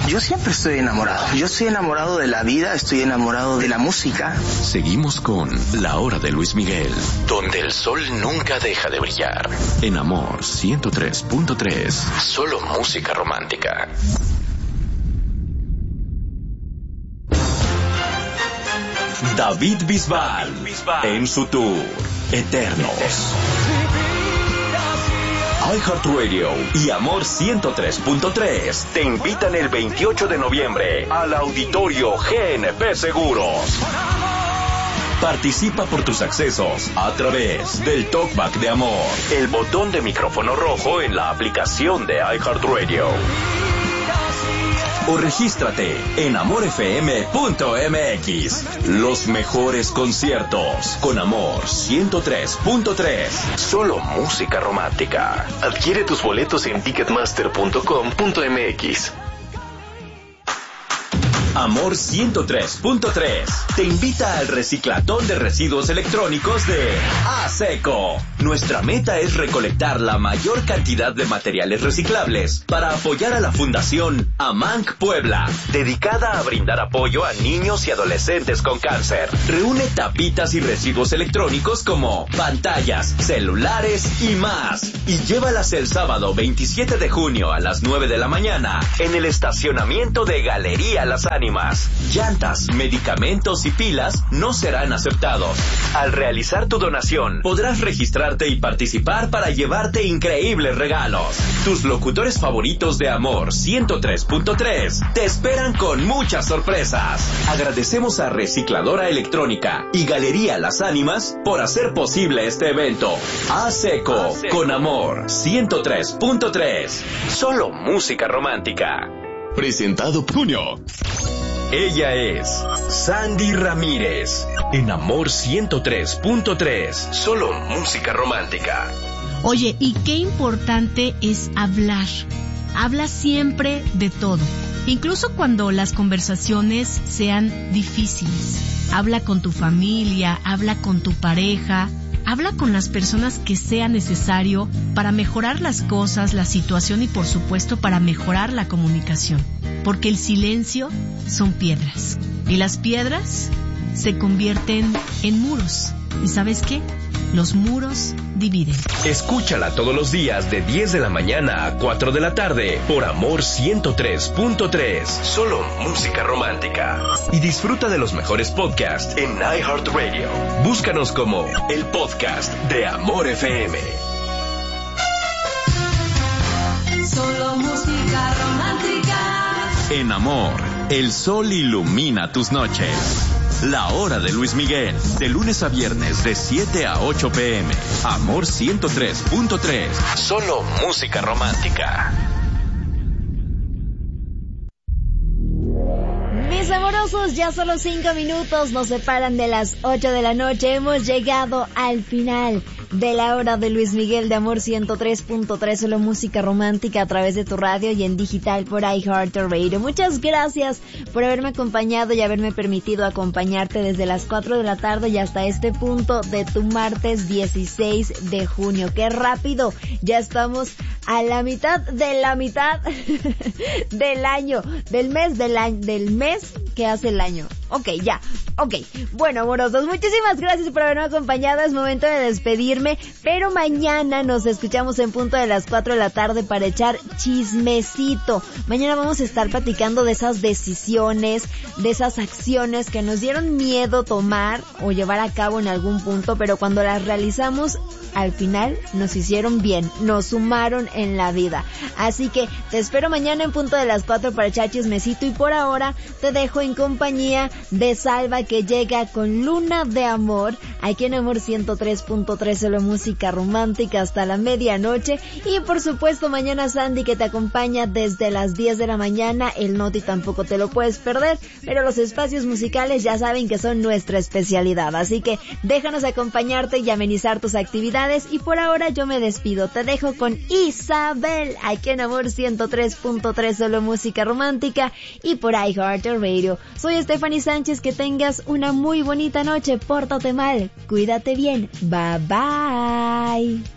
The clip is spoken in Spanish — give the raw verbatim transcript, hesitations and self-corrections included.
Yo siempre estoy enamorado. Yo estoy enamorado de la vida, estoy enamorado de la música. Seguimos con La Hora de Luis Miguel, donde el sol nunca deja de brillar. En Amor ciento tres punto tres. Solo música romántica. David Bisbal, en su tour Eternos. iHeartRadio y Amor ciento tres punto tres te invitan el veintiocho de noviembre al Auditorio G N P Seguros. Participa por tus accesos a través del Talkback de Amor, el botón de micrófono rojo en la aplicación de iHeartRadio. O regístrate en amor f m punto m x. Los mejores conciertos con Amor ciento tres punto tres. Solo música romántica. Adquiere tus boletos en ticketmaster punto com punto m x. Amor ciento tres punto tres te invita al reciclatón de residuos electrónicos de ASECO. Nuestra meta es recolectar la mayor cantidad de materiales reciclables para apoyar a la Fundación AMANC Puebla, dedicada a brindar apoyo a niños y adolescentes con cáncer. Reúne tapitas y residuos electrónicos como pantallas, celulares y más, y llévalas el sábado veintisiete de junio a las nueve de la mañana en el estacionamiento de Galería Las Ánimas. Llantas, medicamentos y pilas no serán aceptados. Al realizar tu donación, podrás registrarte y participar para llevarte increíbles regalos. Tus locutores favoritos de Amor ciento tres punto tres te esperan con muchas sorpresas. Agradecemos a Recicladora Electrónica y Galería Las Ánimas por hacer posible este evento. ASECO, con Amor ciento tres punto tres. Solo música romántica. Presentado por Junio. Ella es Sandy Ramírez, en Amor ciento tres punto tres. Solo música romántica. Oye, y qué importante es hablar. Habla siempre de todo, incluso cuando las conversaciones sean difíciles. Habla con tu familia, habla con tu pareja, habla con las personas que sea necesario para mejorar las cosas, la situación y por supuesto para mejorar la comunicación. Porque el silencio son piedras y las piedras se convierten en muros. ¿Y sabes qué? Los muros dividen. Escúchala todos los días de diez de la mañana a cuatro de la tarde por Amor ciento tres punto tres. Solo música romántica. Y disfruta de los mejores podcasts en iHeartRadio. Búscanos como el podcast de Amor F M. Solo música romántica. En Amor, el sol ilumina tus noches. La Hora de Luis Miguel, de lunes a viernes de siete a ocho pm. Amor ciento tres punto tres. Solo música romántica. Mis amorosos, ya solo cinco minutos nos separan de las ocho de la noche. Hemos llegado al final de la Hora de Luis Miguel de Amor ciento tres punto tres, solo música romántica a través de tu radio y en digital por iHeartRadio. Muchas gracias por haberme acompañado y haberme permitido acompañarte desde las cuatro de la tarde y hasta este punto de tu martes dieciséis de junio. ¡Qué rápido! Ya estamos a la mitad de la mitad del año, del mes del año, del mes que hace el año. Ok, ya, ok. Bueno, amorosos, muchísimas gracias por haberme acompañado. Es momento de despedirme, pero mañana nos escuchamos en punto de las cuatro de la tarde para echar chismecito. Mañana vamos a estar platicando de esas decisiones, de esas acciones que nos dieron miedo tomar o llevar a cabo en algún punto, pero cuando las realizamos, al final nos hicieron bien, nos sumaron en la vida. Así que te espero mañana en punto de las cuatro para echar chismecito, y por ahora te dejo en compañía de Salva, que llega con Luna de Amor aquí en Amor ciento tres punto tres, solo música romántica hasta la medianoche. Y por supuesto mañana Sandy, que te acompaña desde las diez de la mañana. El Noti tampoco te lo puedes perder, pero los espacios musicales ya saben que son nuestra especialidad, así que déjanos acompañarte y amenizar tus actividades. Y por ahora yo me despido, te dejo con Isabel aquí en Amor ciento tres punto tres, solo música romántica y por iHeartRadio. Soy Stephanie Sánchez, que tengas una muy bonita noche, pórtate mal, cuídate bien, bye bye.